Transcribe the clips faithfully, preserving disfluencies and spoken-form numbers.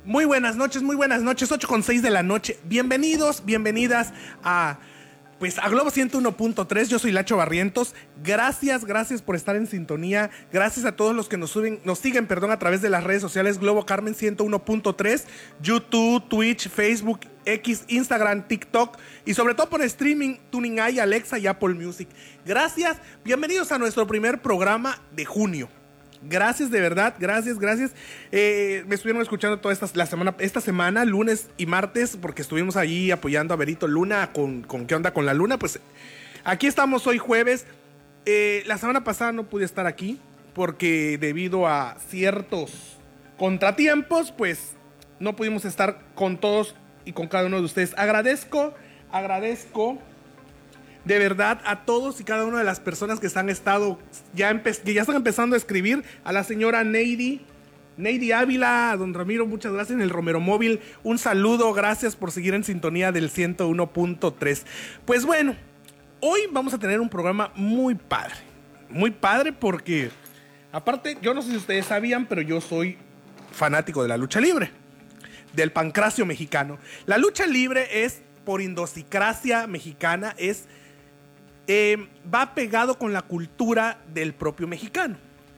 Muy buenas noches, muy buenas noches, ocho con seis de la noche. Bienvenidos, bienvenidas a, pues, a Globo ciento uno punto tres. Yo soy Lacho Barrientos. Gracias, gracias por estar en sintonía. Gracias a todos los que nos suben, nos siguen, perdón, a través de las redes sociales Globo Carmen ciento uno punto tres, YouTube, Twitch, Facebook, X, Instagram, TikTok y sobre todo por streaming, Tuning i, Alexa y Apple Music. Gracias, bienvenidos a nuestro primer programa de junio. Gracias, de verdad, gracias, gracias. Eh, me estuvieron escuchando toda esta, la semana, esta semana, lunes y martes, porque estuvimos allí apoyando a Berito Luna con, con ¿Qué onda con la Luna? Pues aquí estamos hoy jueves. Eh, la semana pasada no pude estar aquí porque debido a ciertos contratiempos, pues no pudimos estar con todos y con cada uno de ustedes. Agradezco, agradezco de verdad a todos y cada una de las personas que están estado ya, que ya están empezando a escribir. A la señora Neidy, Neidy Ávila, a don Ramiro, muchas gracias. En el Romero Móvil, un saludo, gracias por seguir en sintonía del ciento uno punto tres. Pues bueno, hoy vamos a tener un programa muy padre, muy padre porque, aparte, yo no sé si ustedes sabían, pero yo soy fanático de la lucha libre, del pancracio mexicano. La lucha libre es por idiosincrasia mexicana, es Eh, va pegado con la cultura del propio mexicano.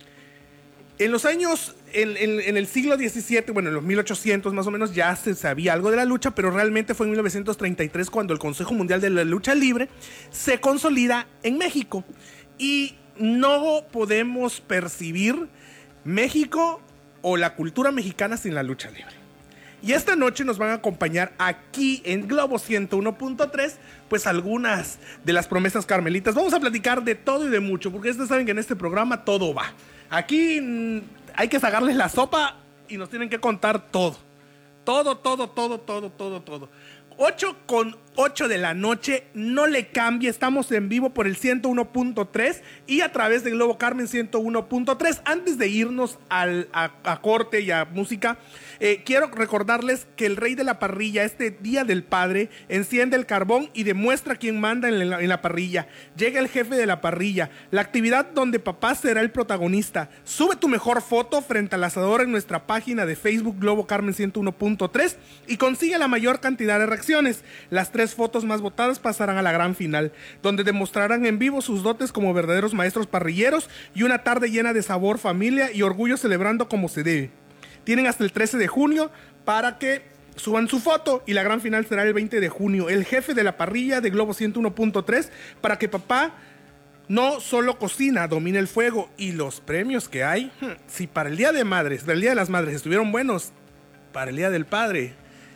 En los años, en, en, en el siglo diecisiete, bueno, en los mil ochocientos más o menos, ya se sabía algo de la lucha, pero realmente fue en mil novecientos treinta y tres cuando el Consejo Mundial de la Lucha Libre se consolida en México. Y no podemos percibir México o la cultura mexicana sin la lucha libre. Y esta noche nos van a acompañar aquí en Globo ciento uno punto tres, pues algunas de las promesas carmelitas. Vamos a platicar de todo y de mucho, porque ustedes saben que en este programa todo va. Aquí mmm, hay que sacarles la sopa y nos tienen que contar todo. Todo, todo, todo, todo, todo, todo. ocho con ocho de la noche, no le cambie, estamos en vivo por el ciento uno punto tres y a través de Globo Carmen ciento uno punto tres. Antes de irnos al, a, a corte y a música, eh, quiero recordarles que el rey de la parrilla, este Día del Padre, enciende el carbón y demuestra quién manda en la, en la parrilla. Llega el jefe de la parrilla, la actividad donde papá será el protagonista. Sube tu mejor foto frente al asador en nuestra página de Facebook Globo Carmen ciento uno punto tres y consigue la mayor cantidad de reacciones. Las tres fotos más votadas pasarán a la gran final, donde demostrarán en vivo sus dotes como verdaderos maestros parrilleros y una tarde llena de sabor, familia y orgullo, celebrando como se debe. Tienen hasta el trece de junio para que suban su foto y la gran final será el veinte de junio. El jefe de la parrilla de Globo ciento uno punto tres, para que papá no solo cocina, domina el fuego. Y los premios que hay, si para el Día de Madres, del Día de las Madres estuvieron buenos, para el Día del Padre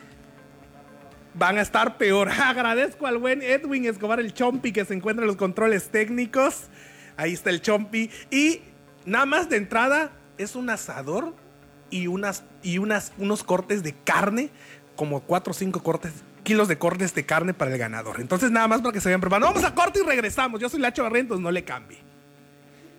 van a estar peor. Agradezco al buen Edwin Escobar, el Chompi, que se encuentra en los controles técnicos. Ahí está el Chompi. Y nada más de entrada es un asador y, unas, y unas, unos cortes de carne, como cuatro o cinco cortes, kilos de cortes de carne para el ganador. Entonces nada más para que se vayan preparando. Vamos a corte y regresamos. Yo soy Lacho Barrientos, no le cambie.